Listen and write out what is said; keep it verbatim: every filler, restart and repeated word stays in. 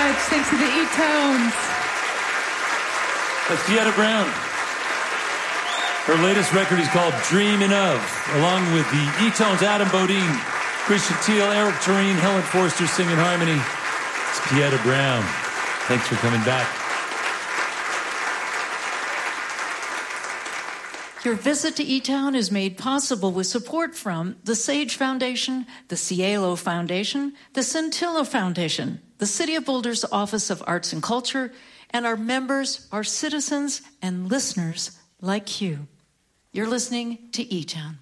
much. Thanks to the E-Tones. That's Pieta Brown. Her latest record is called Dreamin' Of, along with the E-Tones, Adam Bodine, Christian Teal, Eric Tureen, Helen Forster singing harmony. It's Pieta Brown. Thanks for coming back. Your visit to E-Town is made possible with support from the Sage Foundation, the Cielo Foundation, the Centilla Foundation, the City of Boulder's Office of Arts and Culture, and our members, our citizens, and listeners like you. You're listening to E-Town.